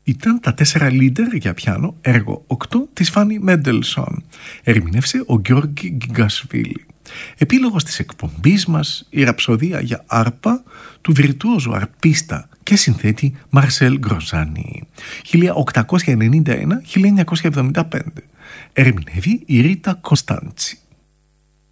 ήταν τα 4 Lieder για πιάνο, έργο 8 της Φάνι Μέντελσον. Ερμηνεύσε ο Γιώργη Γκιγκασβίλη. Επίλογος της εκπομπής μας, η ραψοδία για άρπα του βιρτουόζου αρπίστα και συνθέτη Μαρσέλ Γκροζάνι, 1891-1975. Ερμηνεύει η Ρίτα Κωνστάντσι.